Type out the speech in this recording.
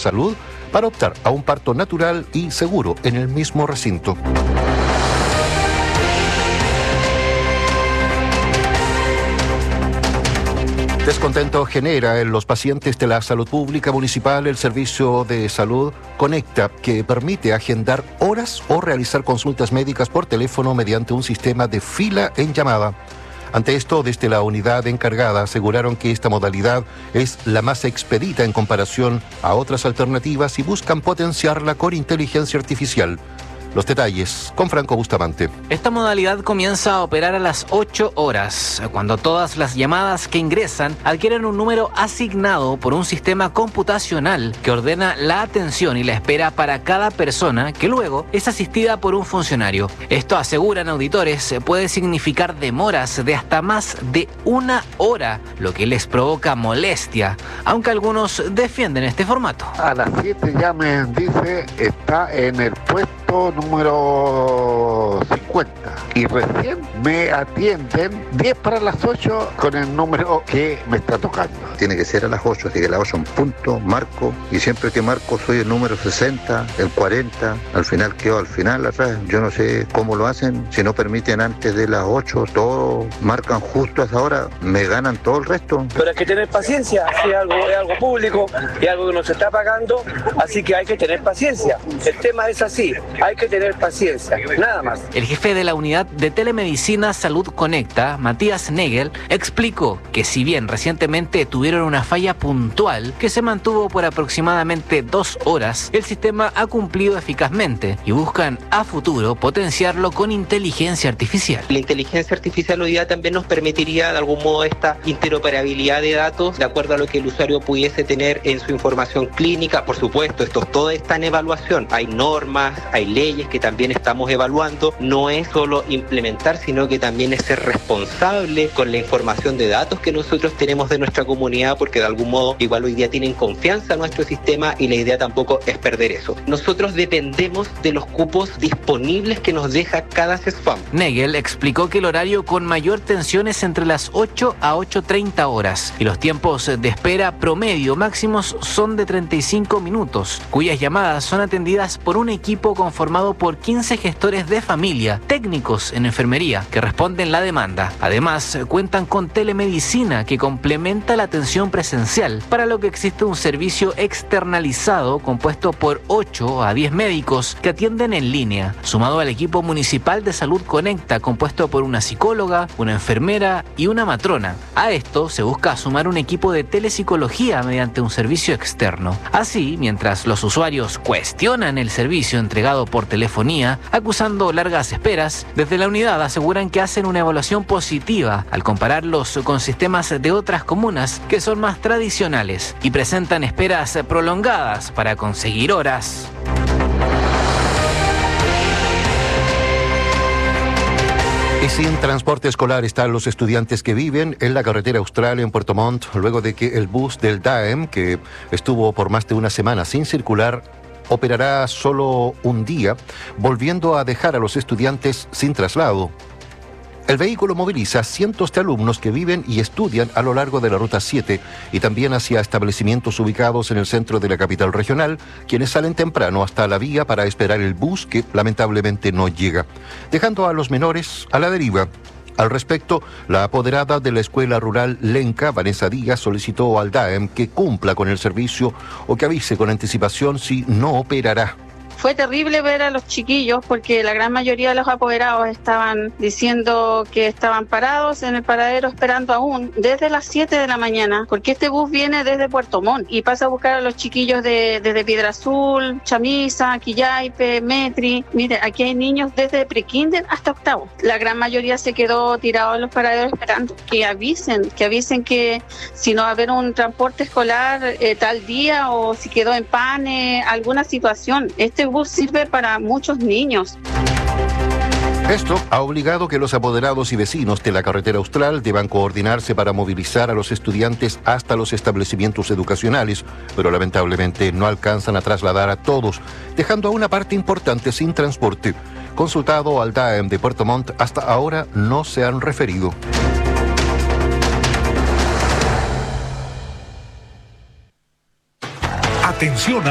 salud para optar a un parto natural y seguro en el mismo recinto. Descontento genera en los pacientes de la salud pública municipal el servicio de salud Conecta, que permite agendar horas o realizar consultas médicas por teléfono mediante un sistema de fila en llamada. Ante esto, desde la unidad encargada aseguraron que esta modalidad es la más expedita en comparación a otras alternativas y buscan potenciarla con inteligencia artificial. Los detalles con Franco Bustamante. Esta modalidad comienza a operar a las 8 horas, cuando todas las llamadas que ingresan adquieren un número asignado por un sistema computacional que ordena la atención y la espera para cada persona, que luego es asistida por un funcionario. Esto, aseguran auditores, puede significar demoras de hasta más de 1 hora, lo que les provoca molestia, aunque algunos defienden este formato. A las 7 ya me dice, está en el puesto número 50 y recién me atienden 10 para las 8 con el número que me está tocando. Tiene que ser a las 8, así que a las 8 en punto, marco, y siempre que marco soy el número 60, el 40, al final quedo al final atrás. Yo no sé cómo lo hacen, si no permiten antes de las 8, todos marcan justo a esa hora, me ganan todo el resto. Pero hay que tener paciencia, es algo público, es algo que nos está pagando, así que hay que tener paciencia. El tema es así, hay que tener paciencia, nada más. El jefe de la unidad de telemedicina Salud Conecta, Matías Negel, explicó que si bien recientemente tuvieron una falla puntual que se mantuvo por aproximadamente 2 horas, el sistema ha cumplido eficazmente y buscan a futuro potenciarlo con inteligencia artificial. La inteligencia artificial hoy día también nos permitiría de algún modo esta interoperabilidad de datos de acuerdo a lo que el usuario pudiese tener en su información clínica. Por supuesto, todo está en evaluación. Hay normas, hay leyes que también estamos evaluando. No es solo implementar, sino que también es ser responsable con la información de datos que nosotros tenemos de nuestra comunidad, porque de algún modo igual hoy día tienen confianza en nuestro sistema y la idea tampoco es perder eso. Nosotros dependemos de los cupos disponibles que nos deja cada CESFAM. Negel explicó que el horario con mayor tensión es entre las 8 a 8:30 horas y los tiempos de espera promedio máximos son de 35 minutos, cuyas llamadas son atendidas por un equipo conformado por 15 gestores de familia, técnicos en enfermería, que responden la demanda. Además, cuentan con telemedicina que complementa la atención presencial, para lo que existe un servicio externalizado compuesto por 8 a 10 médicos que atienden en línea, sumado al equipo municipal de Salud Conecta, compuesto por una psicóloga, una enfermera y una matrona. A esto se busca sumar un equipo de telepsicología mediante un servicio externo. Así, mientras los usuarios cuestionan el servicio entregado por telefonía, acusando largas esperas, desde la unidad aseguran que hacen una evaluación positiva al compararlos con sistemas de otras comunas que son más tradicionales y presentan esperas prolongadas para conseguir horas. Y sin transporte escolar están los estudiantes que viven en la carretera austral en Puerto Montt, luego de que el bus del DAEM, que estuvo por más de una semana sin circular, operará solo un día, volviendo a dejar a los estudiantes sin traslado. El vehículo moviliza cientos de alumnos que viven y estudian a lo largo de la Ruta 7 y también hacia establecimientos ubicados en el centro de la capital regional, quienes salen temprano hasta la vía para esperar el bus que lamentablemente no llega, dejando a los menores a la deriva. Al respecto, la apoderada de la escuela rural Lenca, Vanessa Díaz, solicitó al DAEM que cumpla con el servicio o que avise con anticipación si no operará. Fue terrible ver a los chiquillos porque la gran mayoría de los apoderados estaban diciendo que estaban parados en el paradero esperando aún desde las 7 de la mañana, porque este bus viene desde Puerto Montt y pasa a buscar a los chiquillos desde Piedra Azul, Chamisa, Quillaipe, Metri. Mire, aquí hay niños desde prekinder hasta octavo. La gran mayoría se quedó tirado en los paraderos esperando que avisen que si no va a haber un transporte escolar tal día o si quedó en pane, alguna situación. Este bus sirve para muchos niños. Esto ha obligado que los apoderados y vecinos de la carretera austral deban coordinarse para movilizar a los estudiantes hasta los establecimientos educacionales, pero lamentablemente no alcanzan a trasladar a todos, dejando a una parte importante sin transporte. Consultado al DAEM de Puerto Montt, hasta ahora no se han referido. Atención.